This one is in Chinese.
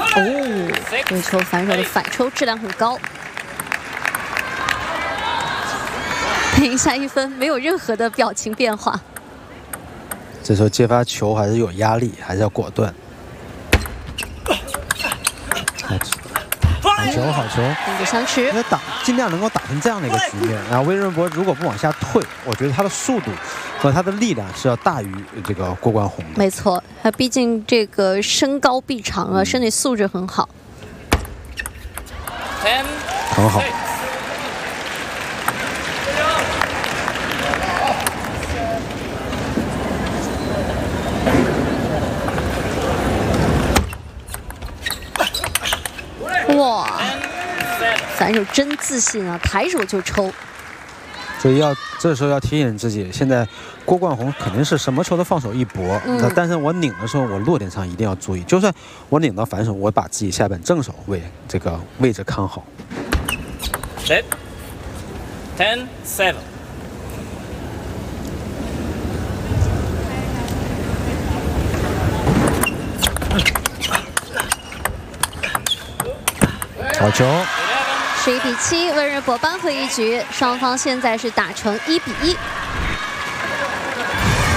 哦，这球反手的反抽质量很高。等一下1分，没有任何的表情变化。 这时候接发球还是有压力，还是要果断。好球，好球！ 两个相持， 尽量能够打成这样的一个局面。然后威润博如果不往下退，我觉得他的速度和他的力量是要大于这个郭冠宏的。 没错，他毕竟这个身高臂长啊，身体素质很好。 很好。 哇，反手真自信啊，抬手就抽。 所以这时候要提醒自己，现在郭冠宏肯定是什么球都放手一搏，但是我拧的时候，我落点上一定要注意，就算我拧到反手，我把自己下板正手这个位置看好。 Set 10-7。 好球 ，11比7，温热博扳回一局，双方现在是打成1比1。